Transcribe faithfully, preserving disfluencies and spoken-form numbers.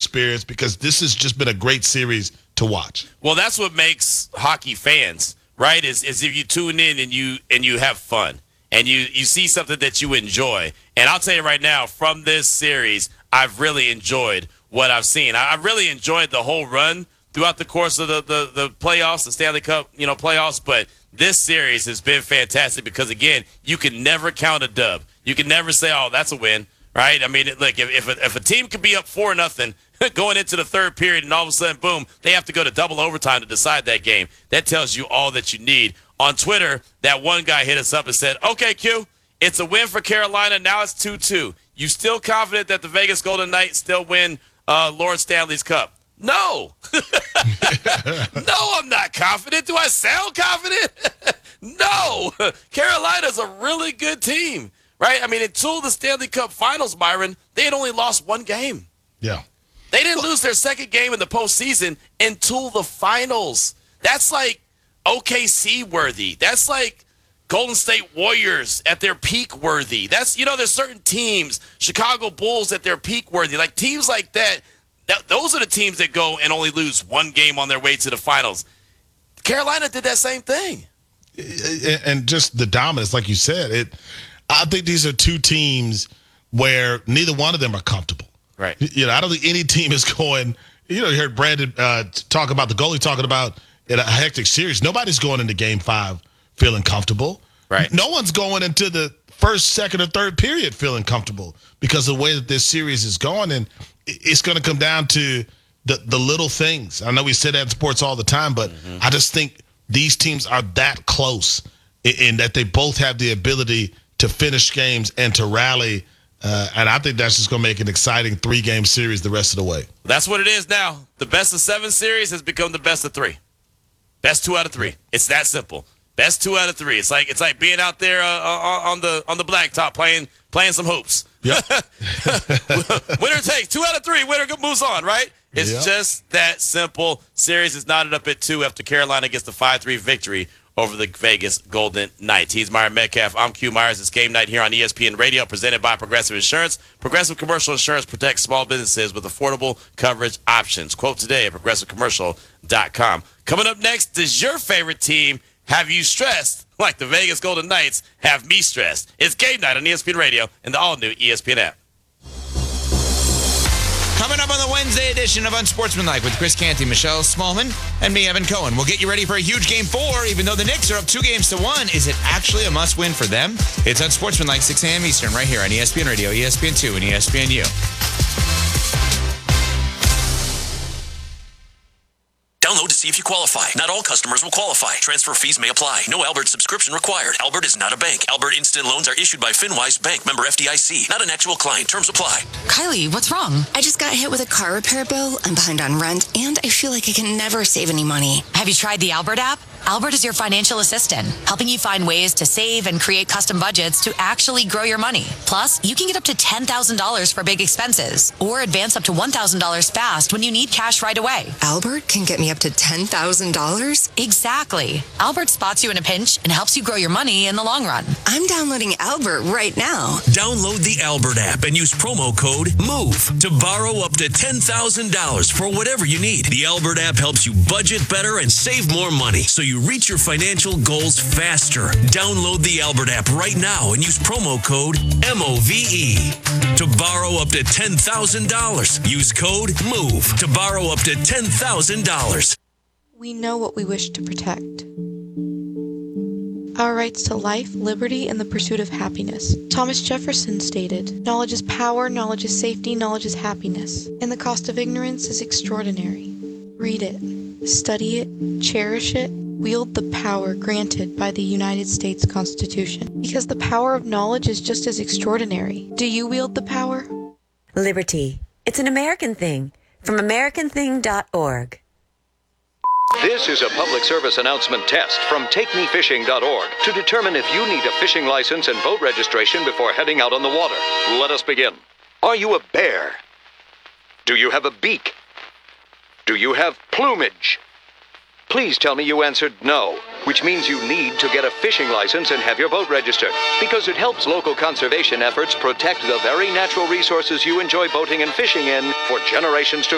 experience because this has just been a great series to watch. Well, that's what makes hockey fans, right? Is is if you tune in and you and you have fun and you, you see something that you enjoy. And I'll tell you right now, from this series, I've really enjoyed what I've seen. I, I really enjoyed the whole run throughout the course of the, the, the playoffs, the Stanley Cup, you know, playoffs. But this series has been fantastic because, again, you can never count a dub. You can never say, oh, that's a win, right? I mean, look, if, if, a, if a team could be up four nothing going into the third period and all of a sudden, boom, they have to go to double overtime to decide that game, that tells you all that you need. On Twitter, that one guy hit us up and said, okay, Q, it's a win for Carolina. Now it's two two. You still confident that the Vegas Golden Knights still win uh, Lord Stanley's Cup? No. No, I'm not confident. Do I sound confident? No. Carolina's a really good team, right? I mean, until the Stanley Cup Finals, Myron, they had only lost one game. Yeah. They didn't lose their second game in the postseason until the finals. That's like O K C worthy. That's like Golden State Warriors at their peak worthy. That's, you know, there's certain teams, Chicago Bulls at their peak worthy. Like teams like that, that, those are the teams that go and only lose one game on their way to the finals. Carolina did that same thing. And just the dominance, like you said, it. I think these are two teams where neither one of them are comfortable. Right. You know, I don't think any team is going, you know, you heard Brandon uh, talk about the goalie talking about in a hectic series. Nobody's going into game five feeling comfortable. Right. No one's going into the first, second, or third period feeling comfortable because of the way that this series is going. And it's going to come down to the, the little things. I know we say that in sports all the time, but mm-hmm. I just think these teams are that close in, in that they both have the ability to finish games and to rally. Uh, and I think that's just going to make an exciting three-game series the rest of the way. That's what it is now. The best of seven series has become the best of three. Best two out of three. It's that simple. Best two out of three. It's like it's like being out there uh, on the on the blacktop playing playing some hoops. Yep. Winner takes two out of three. Winner moves on. Right? It's yep. just that simple. Series is knotted up at two after Carolina gets the five three victory over the Vegas Golden Knights. He's Myron Metcalf. I'm Q Myers. It's game night here on E S P N Radio, presented by Progressive Insurance. Progressive Commercial Insurance protects small businesses with affordable coverage options. Quote today at progressive commercial dot com. Coming up next, does your favorite team have you stressed like the Vegas Golden Knights have me stressed? It's game night on E S P N Radio and the all-new E S P N app. Coming up on the Wednesday edition of Unsportsmanlike with Chris Canty, Michelle Smallman, and me, Evan Cohen. We'll get you ready for a huge game four. Even though the Knicks are up two games to one, is it actually a must-win for them? It's Unsportsmanlike, six a.m. Eastern, right here on E S P N Radio, E S P N two, and E S P N U. Download to see if you qualify. Not all customers will qualify. Transfer fees may apply. No Albert subscription required. Albert is not a bank. Albert Instant Loans are issued by FinWise Bank, member F D I C. Not an actual client. Terms apply. Kylie, what's wrong? I just got hit with a car repair bill. I'm behind on rent, and I feel like I can never save any money. Have you tried the Albert app? Albert is your financial assistant, helping you find ways to save and create custom budgets to actually grow your money. Plus, you can get up to ten thousand dollars for big expenses or advance up to one thousand dollars fast when you need cash right away. Albert can get me up to ten thousand dollars? Exactly. Albert spots you in a pinch and helps you grow your money in the long run. I'm downloading Albert right now. Download the Albert app and use promo code MOVE to borrow up to ten thousand dollars for whatever you need. The Albert app helps you budget better and save more money so you reach your financial goals faster. Download the Albert app right now and use promo code M O V E to borrow up to ten thousand dollars. Use code MOVE to borrow up to ten thousand dollars. We know what we wish to protect. Our rights to life, liberty, and the pursuit of happiness. Thomas Jefferson stated, "Knowledge is power, knowledge is safety, knowledge is happiness, and the cost of ignorance is extraordinary." Read it, study it, cherish it, wield the power granted by the United States Constitution, because the power of knowledge is just as extraordinary. Do you wield the power? Liberty. It's an American thing. From American Thing dot org. This is a public service announcement test from Take Me Fishing dot org to determine if you need a fishing license and boat registration before heading out on the water. Let us begin. Are you a bear? Do you have a beak? Do you have plumage? Please tell me you answered no, which means you need to get a fishing license and have your boat registered, because it helps local conservation efforts protect the very natural resources you enjoy boating and fishing in for generations to